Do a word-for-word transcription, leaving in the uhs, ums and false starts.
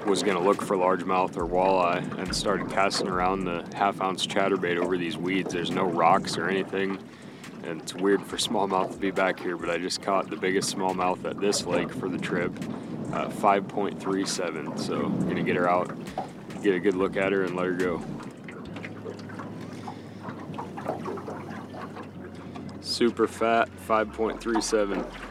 was gonna look for largemouth or walleye and started casting around the half ounce chatterbait over these weeds. There's no rocks or anything, and it's weird for smallmouth to be back here, but I just caught the biggest smallmouth at this lake for the trip, uh, five point three seven. So I'm gonna get her out, get a good look at her and let her go. Super fat, five point three seven.